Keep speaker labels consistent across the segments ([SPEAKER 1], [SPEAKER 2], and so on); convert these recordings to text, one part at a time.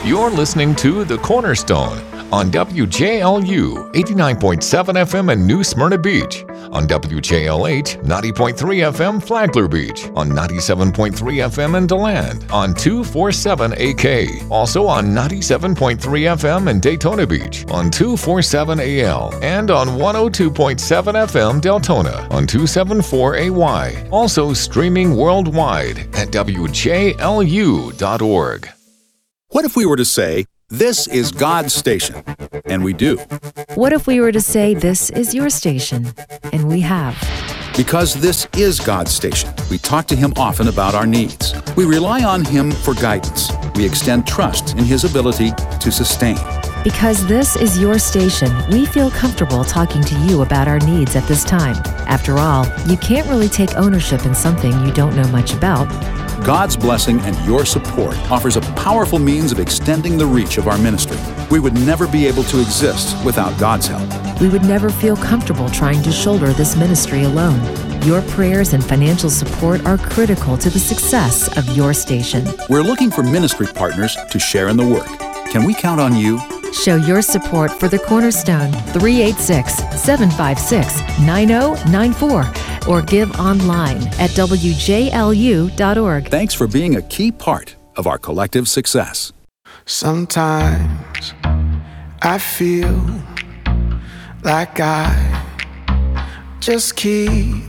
[SPEAKER 1] You're listening to The Cornerstone on WJLU 89.7 FM in New Smyrna Beach, on WJLH 90.3 FM Flagler Beach, on 97.3 FM in DeLand, on 247 AK, also on 97.3 FM in Daytona Beach, on 247 AL, and on 102.7 FM Deltona, on 274 AY, also streaming worldwide at WJLU.org.
[SPEAKER 2] What if we were to say, this is God's station? And we do.
[SPEAKER 3] What if we were to say, this is your station? And we have.
[SPEAKER 2] Because this is God's station, we talk to Him often about our needs. We rely on Him for guidance. We extend trust in His ability to sustain.
[SPEAKER 3] Because this is your station, we feel comfortable talking to you about our needs at this time. After all, you can't really take ownership in something you don't know much about.
[SPEAKER 2] God's blessing and your support offers a powerful means of extending the reach of our ministry. We would never be able to exist without God's help.
[SPEAKER 3] We would never feel comfortable trying to shoulder this ministry alone. Your prayers and financial support are critical to the success of your station.
[SPEAKER 2] We're looking for ministry partners to share in the work. Can we count on you?
[SPEAKER 3] Show your support for The Cornerstone, 386-756-9094, or give online at WJLU.org.
[SPEAKER 2] Thanks for being a key part of our collective success.
[SPEAKER 4] Sometimes I feel like I just keep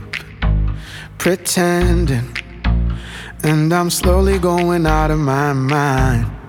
[SPEAKER 4] pretending, and I'm slowly going out of my mind.